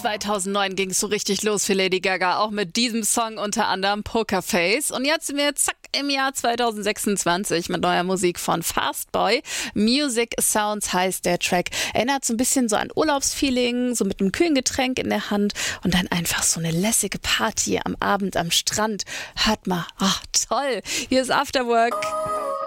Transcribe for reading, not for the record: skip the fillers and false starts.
2009 ging es so richtig los für Lady Gaga, auch mit diesem Song unter anderem Pokerface. Und jetzt sind wir zack im Jahr 2026 mit neuer Musik von Fastboy. Music Sounds heißt der Track. Erinnert so ein bisschen so an Urlaubsfeeling, so mit einem kühlen Getränk in der Hand und dann einfach so eine lässige Party am Abend am Strand. Hört mal, ach toll, hier ist Afterwork.